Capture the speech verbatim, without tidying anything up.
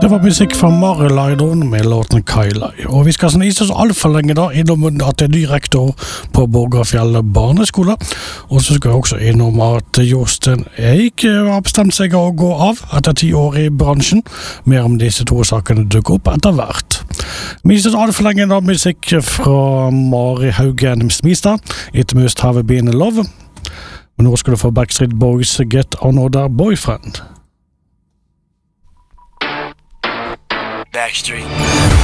Det var musikk fra Marileidon med låten Kailai. Og vi skal snise oss alt for lenge da, innom at det er ny rektor på Borgarfjell barneskole. Og så skal jeg også innom at Jostein Eik har bestemt seg å gå av etter ti år i bransjen. Mer om disse to sakene dukker opp etter hvert. Vi snise oss alt for lenge da, musikk fra Mari Haugen Smistad. It Must Have Been Love. Men nå skal du få Backstreet Boys Get Another Boyfriend. Backstreet.